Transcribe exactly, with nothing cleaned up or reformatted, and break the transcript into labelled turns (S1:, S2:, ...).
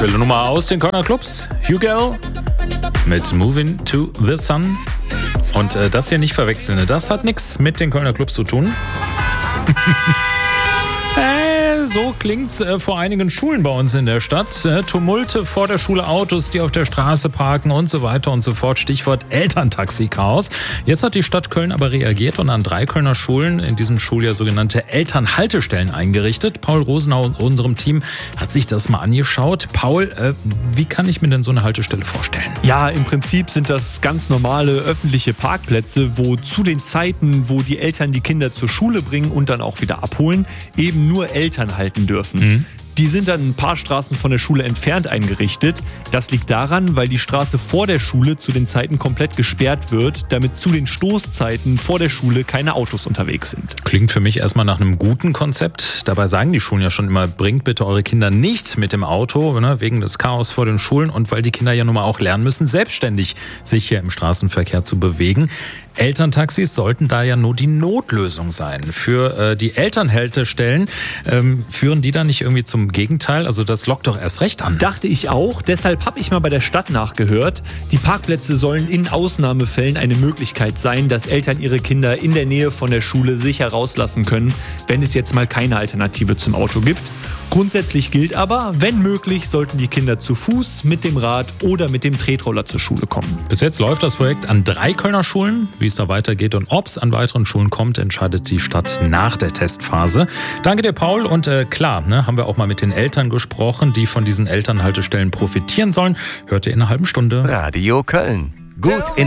S1: aktuelle Nummer aus den Kölner Clubs. Hugel mit Moving to the Sun. Und äh, das hier nicht verwechseln, das hat nichts mit den Kölner Clubs zu tun. Äh, so klingt's äh, vor einigen Schulen bei uns in der Stadt. Äh, Tumulte vor der Schule, Autos, die auf der Straße parken und so weiter und so fort. Stichwort Elterntaxi-Chaos. Jetzt hat die Stadt Köln aber reagiert und an drei Kölner Schulen in diesem Schuljahr sogenannte Elternhaltestellen eingerichtet. Paul Rosenau und unserem Team hat sich das mal angeschaut. Paul, äh, wie kann ich mir denn so eine Haltestelle vorstellen?
S2: Ja, im Prinzip sind das ganz normale öffentliche Parkplätze, wo zu den Zeiten, wo die Eltern die Kinder zur Schule bringen und dann auch wieder abholen, eben nur Eltern halten dürfen. Mhm. Die sind dann ein paar Straßen von der Schule entfernt eingerichtet. Das liegt daran, weil die Straße vor der Schule zu den Zeiten komplett gesperrt wird, damit zu den Stoßzeiten vor der Schule keine Autos unterwegs sind.
S1: Klingt für mich erstmal nach einem guten Konzept. Dabei sagen die Schulen ja schon immer, bringt bitte eure Kinder nicht mit dem Auto, ne, wegen des Chaos vor den Schulen und weil die Kinder ja nun mal auch lernen müssen, selbstständig sich hier im Straßenverkehr zu bewegen. Elterntaxis sollten da ja nur die Notlösung sein. Für äh, die Elternhaltestellen ähm, führen die da nicht irgendwie zum Gegenteil? Also das lockt doch erst recht an.
S2: Dachte ich auch. Deshalb habe ich mal bei der Stadt nachgehört. Die Parkplätze sollen in Ausnahmefällen eine Möglichkeit sein, dass Eltern ihre Kinder in der Nähe von der Schule sicher rauslassen können, wenn es jetzt mal keine Alternative zum Auto gibt. Grundsätzlich gilt aber, wenn möglich, sollten die Kinder zu Fuß, mit dem Rad oder mit dem Tretroller zur Schule kommen.
S1: Bis jetzt läuft das Projekt an drei Kölner Schulen. Wie es da weitergeht und ob es an weiteren Schulen kommt, entscheidet die Stadt nach der Testphase. Danke dir, Paul. Und äh, klar, ne, haben wir auch mal mit den Eltern gesprochen, die von diesen Elternhaltestellen profitieren sollen. Hört ihr in einer halben Stunde.
S3: Radio Köln. Gut in